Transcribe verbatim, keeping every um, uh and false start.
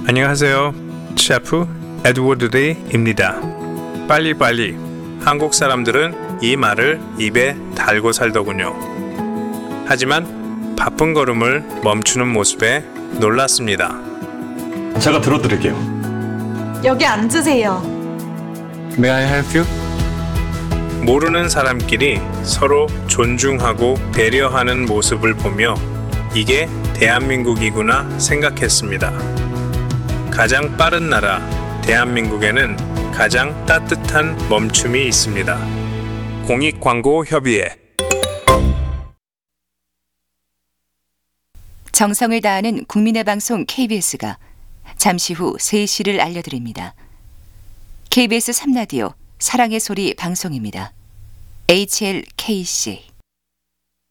안녕하세요. 셰프 에드워드 데이입니다. 빨리빨리. 한국 사람들은 이 말을 입에 달고 살더군요. 하지만 바쁜 걸음을 멈추는 모습에 놀랐습니다. 제가 들어드릴게요. 여기 앉으세요. May I help you? 모르는 사람끼리 서로 존중하고 배려하는 모습을 보며 이게 대한민국이구나 생각했습니다. 가장 빠른 나라 대한민국에는 가장 따뜻한 멈춤이 있습니다. 공익광고협의회. 정성을 다하는 국민의 방송 케이비에스가 잠시 후 세 시를 알려드립니다. 케이비에스 삼 라디오 사랑의 소리 방송입니다. 에이치엘케이씨